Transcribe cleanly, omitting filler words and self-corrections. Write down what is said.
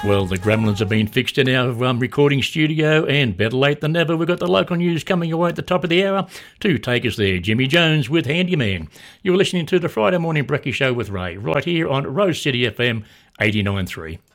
Well, the gremlins have been fixed in our recording studio, and better late than never, we've got the local news coming away at the top of the hour to take us there. Jimmy Jones with Handyman. You're listening to the Friday Morning Brekkie Show with Ray, right here on Rose City FM 89.3.